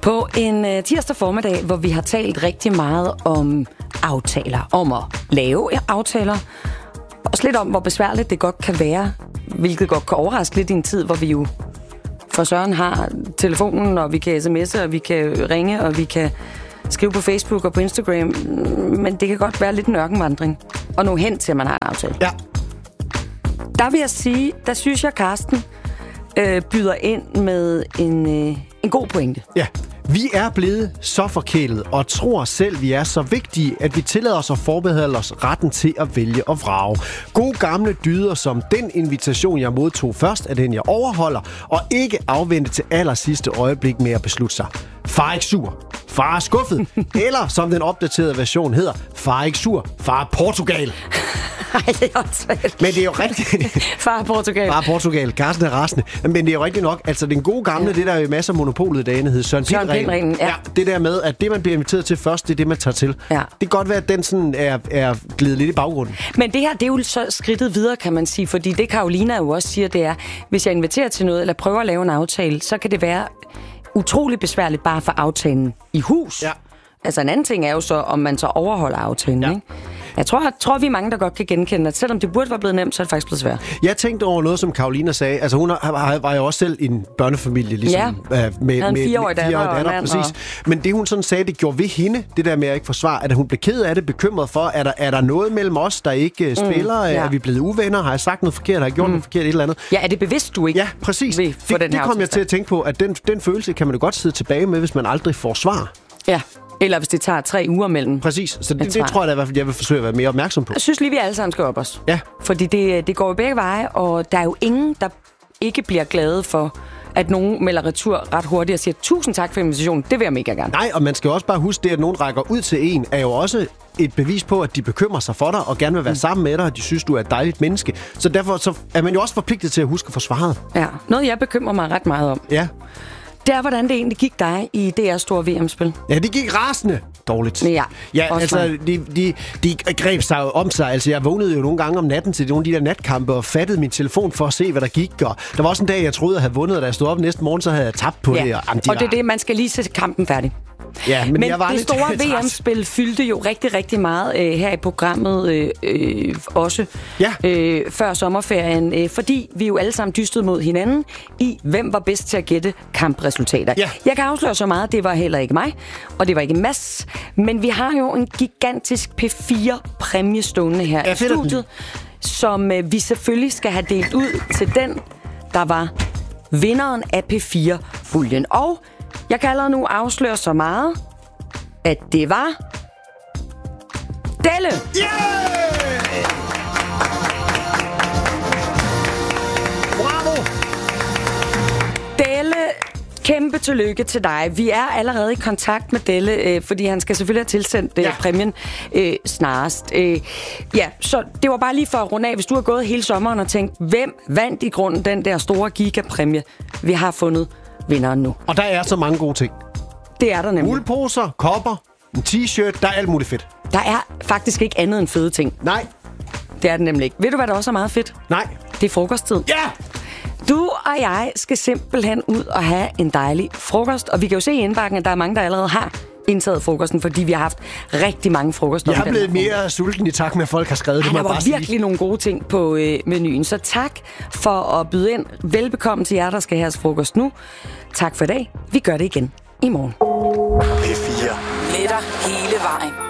På en tirsdag formiddag, hvor vi har talt rigtig meget om aftaler, om at lave aftaler, også lidt om, hvor besværligt det godt kan være, hvilket godt kan overraske lidt i en tid, hvor vi jo for Søren har telefonen, og vi kan sms'e, og vi kan ringe, og vi kan skrive på Facebook og på Instagram, men det kan godt være lidt en ørkenvandring, og nå hen til, at man har en aftale. Ja. Der vil jeg sige, der synes jeg, Carsten byder ind med en god pointe. Ja. Vi er blevet så forkælet og tror selv, vi er så vigtige, at vi tillader os at forberede os retten til at vælge og vrage. Gode gamle dyder som den invitation, jeg modtog først, er den, jeg overholder, og ikke afvente til allersidste øjeblik med at beslutte sig. Far er ikke sur, far er skuffet, eller som den opdaterede version hedder, far er ikke sur, far er Portugal. Ej, det er også svært. Men det er jo rigtigt. Far er Portugal. Far er Portugal. Carsten er rasende. Men det er jo rigtigt nok. Altså, den gode gamle, det der er jo masser af monopolet i dagene, hed Søren Pind-reglen. Ja. Det der med, at det, man bliver inviteret til først, det er det, man tager til. Ja. Det kan godt være, at den sådan er glidet lidt i baggrunden. Men det her, det er jo så skridtet videre, kan man sige. Fordi det Carolina jo også siger, det er, hvis jeg inviterer til noget, eller prøver at lave en aftale, så kan det være utrolig besværligt bare for aftalen i hus. Ja. Altså en anden ting er jo så, om man så overholder aftalen, Ja. ikke? Jeg tror, vi er mange, der godt kan genkende, at selvom det burde være blevet nemt, så er det faktisk blevet svært. Jeg tænkte over noget, som Carolina sagde. Altså, hun var jo også selv en børnefamilie, ligesom. Ja. Med en 4-årig datter, præcis. Men det, hun sådan sagde, det gjorde ved hende, det der med at ikke forsvare, at hun blev ked af det, bekymret for, er der noget mellem os, der ikke spiller? Ja. Er vi blevet uvenner? Har jeg sagt noget forkert? Har jeg gjort noget forkert? Et eller andet? Ja, er det bevidst, du ikke? Ja, præcis. Det kom jeg til at tænke på, at den følelse kan man jo godt sidde tilbage med, hvis man aldrig får svar. Ja. Eller hvis det tager 3 uger mellem. Præcis. Så det tror jeg da i hvert fald, jeg vil forsøge at være mere opmærksom på. Jeg synes lige, vi alle sammen skal op os. Ja. Fordi det går jo begge veje, og der er jo ingen, der ikke bliver glade for, at nogen melder retur ret hurtigt og siger, tusind tak for invitationen, det vil jeg mega gerne. Nej, og man skal også bare huske det, at nogen rækker ud til en, er jo også et bevis på, at de bekymrer sig for dig og gerne vil være sammen med dig, og de synes, du er et dejligt menneske. Så derfor så er man jo også forpligtet til at huske at få svaret. Ja, noget jeg bekymrer mig ret meget om. Ja. Det er, hvordan det egentlig gik dig i DR's store VM-spil. Ja, det gik rasende dårligt. Ja, altså, de greb sig jo om sig. Altså, jeg vågnede jo nogle gange om natten til nogle af de der natkampe og fattede min telefon for at se, hvad der gik. Og der var også en dag, jeg troede, at jeg havde vundet, og da jeg stod op næste morgen, så havde jeg tabt på det. Og det er det, man skal lige se kampen færdig. Ja, men jeg var det lidt store VM-spil fyldte jo rigtig, rigtig meget her i programmet også før sommerferien, fordi vi jo alle sammen dystede mod hinanden i, hvem var bedst til at gætte kampresultater. Ja. Jeg kan afsløre så meget, det var heller ikke mig, og det var ikke Mads, men vi har jo en gigantisk P4-præmie stående her i studiet, som vi selvfølgelig skal have delt ud til den, der var vinderen af P4-puljen. Og jeg kan allerede nu afsløre så meget, at det var Delle. Yeah! Bravo! Delle, kæmpe tillykke til dig. Vi er allerede i kontakt med Delle, fordi han skal selvfølgelig have tilsendt præmien snarest. Så det var bare lige for at runde af. Hvis du har gået hele sommeren og tænkt, hvem vandt i grunden den der store gigapræmie? Vi har fundet vinderen nu. Og der er så mange gode ting. Det er der nemlig. Uldposer, kopper, en t-shirt, der er alt muligt fedt. Der er faktisk ikke andet end fede ting. Nej. Det er det nemlig ikke. Ved du, hvad der også er meget fedt? Nej. Det er frokosttid. Ja! Du og jeg skal simpelthen ud og have en dejlig frokost. Og vi kan jo se i indbakken, at der er mange, der allerede har indtaget frokosten, fordi vi har haft rigtig mange frokoster. Jeg er blevet mere sulten i takt med, at folk har skrevet det. Der var virkelig nogle gode ting på menuen. Så tak for at byde ind. Velbekomme til jer, der skal have jeres frokost nu. Tak for i dag. Vi gør det igen i morgen. P4. Med dig hele vejen.